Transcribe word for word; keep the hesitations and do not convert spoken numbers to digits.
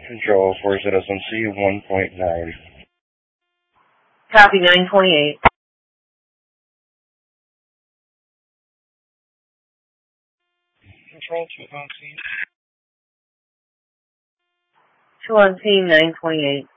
Control for Citizen C one point nine. Copy nine twenty-eight. Control two on scene. Two on scene nine twenty-eight.